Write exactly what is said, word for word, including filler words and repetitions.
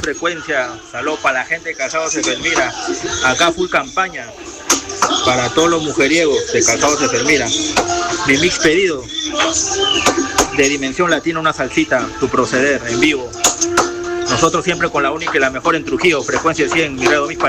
frecuencia. Saludos para la gente de Calzados Efemira. Acá full campaña para todos los mujeriegos de Calzados Efemira. Mi mix pedido de Dimensión Latina, una salsita, tu proceder en vivo. Nosotros siempre con la única y la mejor en Trujillo, frecuencia cien, mi redo mix.